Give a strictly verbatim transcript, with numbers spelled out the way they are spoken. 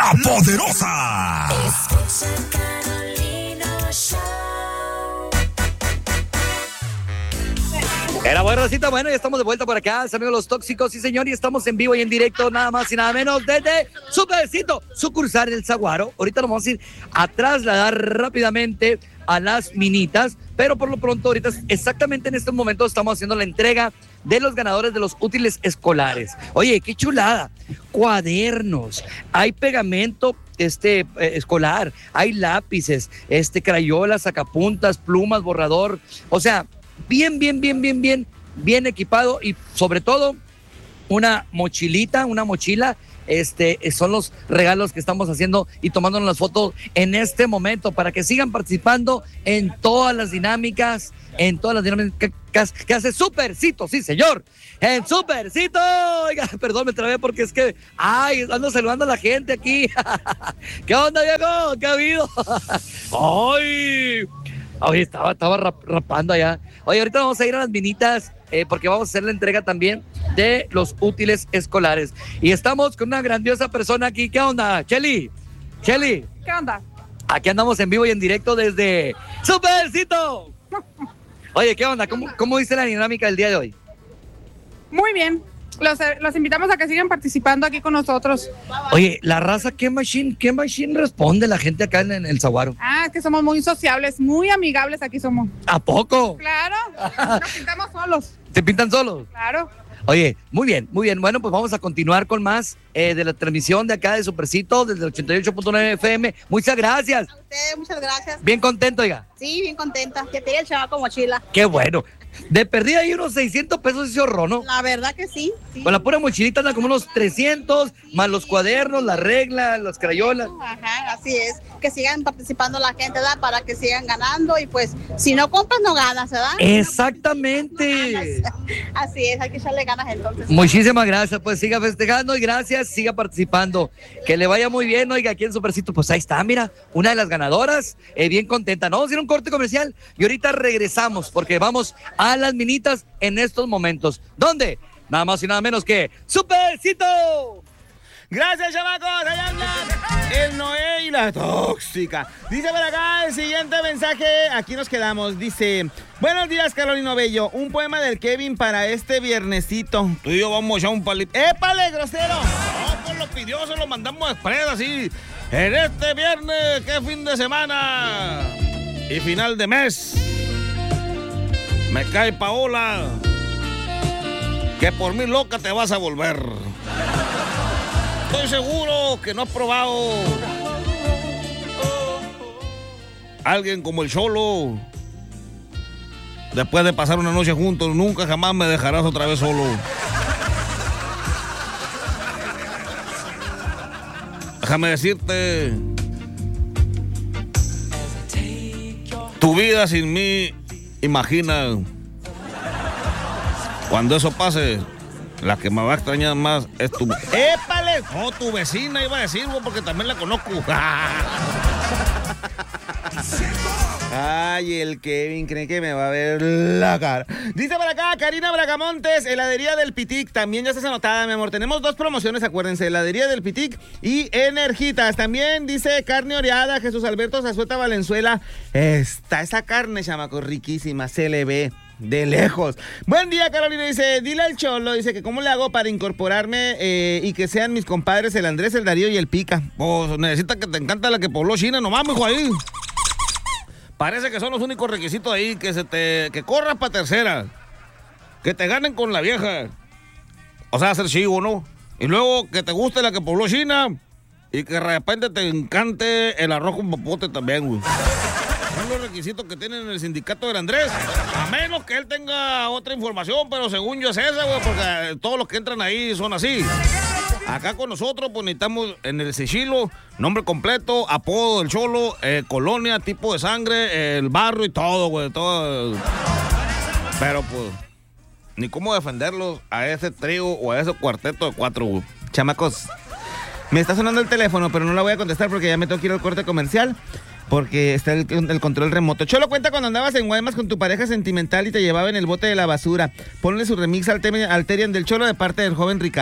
La Poderosa. Escucha Carolina Show. Era buena racita, bueno, ya estamos de vuelta por acá, amigos los tóxicos, sí señor, y estamos en vivo y en directo, nada más y nada menos, desde Supercito, sucursal del Zaguaro. Ahorita nos vamos a ir a trasladar rápidamente a las minitas, pero por lo pronto, ahorita, exactamente en estos momentos, estamos haciendo la entrega de los ganadores de los útiles escolares. Oye, qué chulada, cuadernos, hay pegamento este eh, escolar, hay lápices, este crayolas, sacapuntas, plumas, borrador, o sea, bien, bien, bien, bien, bien, bien equipado y sobre todo una mochilita, una mochila. Este, son los regalos que estamos haciendo y tomándonos las fotos en este momento para que sigan participando en todas las dinámicas, en todas las dinámicas que hace Supercito, sí señor, en Supercito. Oiga, perdón, me trabé porque es que, ay, ando saludando a la gente aquí. ¿Qué onda, viejo? ¿Qué ha habido? Ay, oye, estaba, estaba rap, rapando allá. Oye, ahorita vamos a ir a las minitas eh, porque vamos a hacer la entrega también de los útiles escolares. Y estamos con una grandiosa persona aquí. ¿Qué onda, Cheli? Cheli. ¿Qué onda? Aquí andamos en vivo y en directo desde Supercito. Oye, ¿qué onda? ¿Cómo, cómo dice la dinámica del día de hoy? Muy bien. Los, los invitamos a que sigan participando aquí con nosotros. Oye, la raza, ¿qué machine, qué machine responde la gente acá en, en el Zaguaro? Ah, es que somos muy sociables, muy amigables aquí somos. ¿A poco? Claro, nos pintamos solos. ¿Se pintan solos? Claro. Oye, muy bien, muy bien. Bueno, pues vamos a continuar con más eh, de la transmisión de acá de Supercito desde el ochenta y ocho punto nueve F M. Muchas gracias. A ustedes, muchas gracias. Bien contento, oiga. Sí, bien contenta. Que tiene el chavaco mochila. Qué bueno. De perdida ahí unos seiscientos pesos ese ahorro, ¿no? La verdad que sí. sí. Con la pura mochilita anda como unos trescientos, sí, más los cuadernos, la regla, las crayolas. Ajá, así es. Que sigan participando la gente, ¿verdad? Para que sigan ganando y pues, si no compras, no ganas, ¿verdad? Exactamente. Así es, hay que echarle ganas entonces. Muchísimas gracias, pues siga festejando y gracias, siga participando. Que le vaya muy bien, oiga, aquí en Supercito, pues ahí está, mira, una de las ganadoras, eh, bien contenta. No, vamos a ir a un corte comercial y ahorita regresamos porque vamos a las minitas en estos momentos. ¿Dónde? Nada más y nada menos que Supercito. Gracias, chamacos. Allá anda el Noé y la tóxica. Dice por acá el siguiente mensaje. Aquí nos quedamos. Dice: buenos días, Carolina Bello. Un poema del Kevin para este viernesito. Tú y yo vamos a echar un palito. ¡Épale, grosero! No, pues lo pidió, se lo mandamos express así. En este viernes, ¿qué fin de semana? Y final de mes. Me cae Paola, que por mí loca te vas a volver. Estoy seguro que no has probado alguien como el Cholo. Después de pasar una noche juntos, nunca jamás me dejarás otra vez solo. Déjame decirte, tu vida sin mí, imagina, cuando eso pase, la que me va a extrañar más es tu... ¡Épale! No, tu vecina iba a decir, porque también la conozco. Ay, el Kevin cree que me va a ver la cara. Dice para acá Karina Bragamontes, heladería del Pitic. También ya estás anotada, mi amor. Tenemos dos promociones, acuérdense, heladería del Pitic y Energitas. También dice carne oreada, Jesús Alberto Zazueta Valenzuela. Está esa carne, chamaco, riquísima, se le ve de lejos. Buen día, Carolina. Dice, dile al Cholo, dice que cómo le hago para incorporarme eh, y que sean mis compadres el Andrés, el Darío y el Pica. Pues necesita que te encanta la que pobló China, nomás, mijo, ahí. Parece que son los únicos requisitos ahí, que se te que corras para tercera, que te ganen con la vieja, o sea, hacer chivo, ¿no? Y luego que te guste la que pobló China y que de repente te encante el arroz con popote también, güey. Son los requisitos que tienen en el sindicato del Andrés, a menos que él tenga otra información, pero según yo es esa, güey, porque todos los que entran ahí son así. Acá con nosotros, pues necesitamos en el sigilo, nombre completo, apodo del Cholo, eh, colonia, tipo de sangre, eh, el barrio y todo, güey, todo. Pero pues, ni cómo defenderlos a ese trío o a ese cuarteto de cuatro, güey. Chamacos, me está sonando el teléfono, pero no la voy a contestar porque ya me tengo que ir al corte comercial. Porque está el, el control remoto. Cholo, cuenta cuando andabas en Guaymas con tu pareja sentimental y te llevaba en el bote de la basura. Ponle su remix al Alterian del Cholo de parte del joven Ricardo.